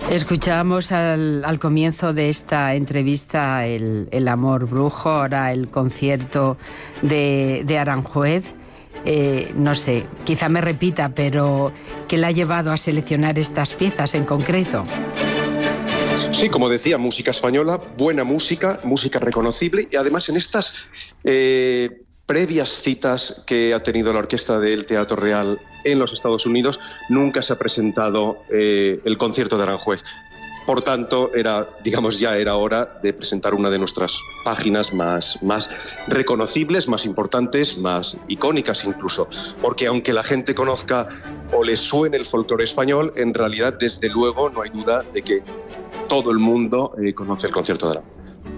Escuchábamos al comienzo de esta entrevista el Amor Brujo, ahora el concierto de Aranjuez. No sé, quizá me repita, pero ¿qué le ha llevado a seleccionar estas piezas en concreto? Sí, como decía, música española, buena música, música reconocible, y además en estas previas citas que ha tenido la orquesta del Teatro Real en los Estados Unidos, nunca se ha presentado el concierto de Aranjuez. Por tanto, ya era hora de presentar una de nuestras páginas más reconocibles, más importantes, más icónicas incluso. Porque aunque la gente conozca o le suene el folclore español, en realidad, desde luego, no hay duda de que todo el mundo conoce el concierto de Aranjuez.